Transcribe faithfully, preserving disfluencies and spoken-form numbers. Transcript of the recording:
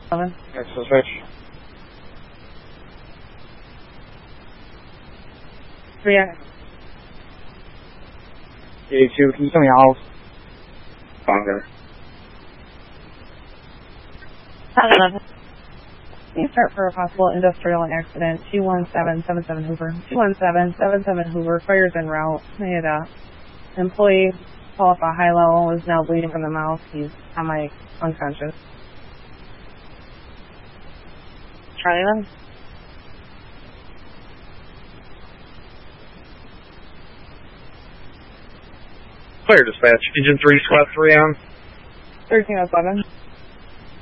Seven. Next to switch. Three X. eighty-two, can you tell me how? Longer. eleven. Can you start for a possible industrial accident? two one seven seven seven Hoover. two one seven seven seven Hoover. Fire's en route. I had a employee fall off a high level, is now bleeding from the mouth. He's semi unconscious. Charlie one. Clear dispatch. Engine three, squad three on. thirteen oh seven.